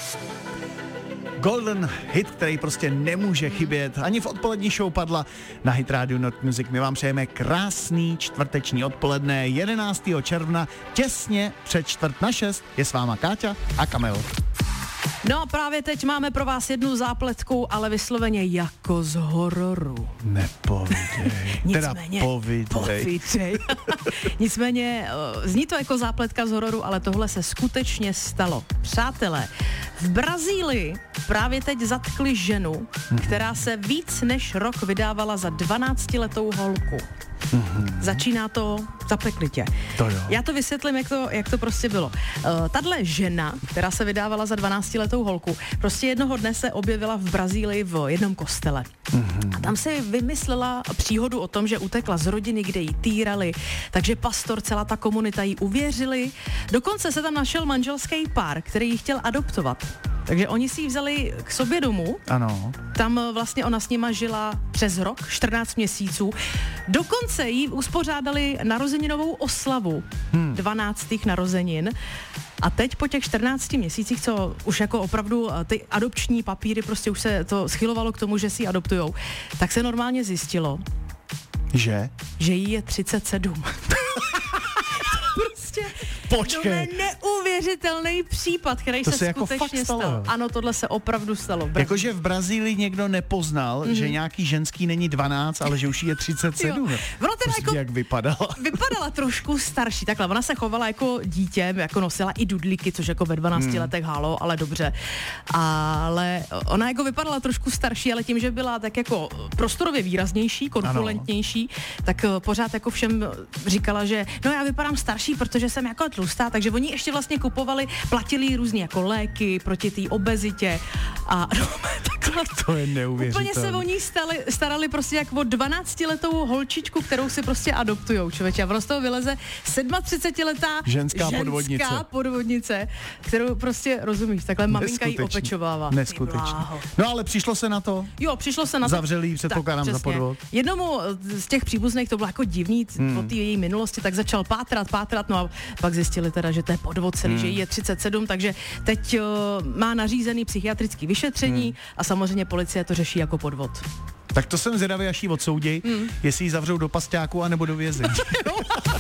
Golden hit, který prostě nemůže chybět. Ani v odpolední show padla na Hit Radio Not Music. My vám přejeme krásný čtvrteční odpoledne 11. června, těsně před 5:45. Je s váma Káťa a Kamil. No a právě teď máme pro vás jednu zápletku, ale vysloveně jako z hororu. Nepovídej. Nicméně, povídej. Nicméně, zní to jako zápletka z hororu, ale tohle se skutečně stalo. Přátelé, v Brazílii právě teď zatkli ženu, která se víc než rok vydávala za 12letou holku. Začíná to zapeklitě. To jo. Já to vysvětlím, jak to prostě bylo. Tadle žena, která se vydávala za 12letou holku, prostě jednoho dne se objevila v Brazílii v jednom kostele. A tam si vymyslela příhodu o tom, že utekla z rodiny, kde ji týrali, takže pastor, celá ta komunita jí uvěřili. Dokonce se tam našel manželský pár, který ji chtěl adoptovat. Takže oni si ji vzali k sobě domů. Ano. Tam vlastně ona s nima žila přes rok, 14 měsíců. Dokonce jí uspořádali narozeninovou oslavu 12. narozenin. A teď po těch 14 měsících, co už jako opravdu ty adopční papíry, prostě už se to schylovalo k tomu, že si ji adoptujou, tak se normálně zjistilo, že jí je 37. Prostě počkej. To je neuvěřitelný případ, který To se se jako skutečně fakt stalo. stal. Ano, tohle se opravdu stalo. Jakože v Brazílii někdo nepoznal, že nějaký ženský není 12, ale že už jí je 37. Jo. Ono teda jako jak vypadala? Vypadala trošku starší, takhle, ona se chovala jako dítě, jako nosila i dudlíky, což jako ve 12 letech halo, ale dobře. Ale ona jako vypadala trošku starší, ale tím, že byla tak jako prostorově výraznější, korpulentnější, tak pořád jako všem říkala, že no já vypadám starší, protože jsem jako tlustá, takže oni ještě vlastně kupovali, platili různý jako léky proti té obezitě a no, takhle. To je neuvěřitelné. Úplně se o ní starali prostě jak o 12letou holčičku, kterou si prostě adoptujou, člověče. A ono z toho vyleze 37letá ženská podvodnice, kterou prostě rozumíš, takhle maminka jí opečovává. Neskutečně. No ale přišlo se na to? Jo, přišlo se na to. Zavřeli jí, předpokládám, za podvod. Jednomu z těch příbuzných to bylo jako divný o té její minulosti, tak začal pátrat, no a pak zjistili teda, že to je podvod celý, že jí je 37, takže teď má nařízený psychiatrický vyšetření a samozřejmě policie to řeší jako podvod. Tak to jsem zvědavý, až jí odsouděj, jestli ji zavřou do pasťáku anebo do vězení.